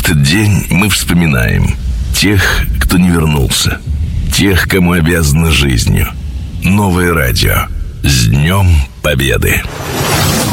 этот день мы вспоминаем тех, кто не вернулся, тех, кому обязаны жизнью. Новое радио. С Днем Победы!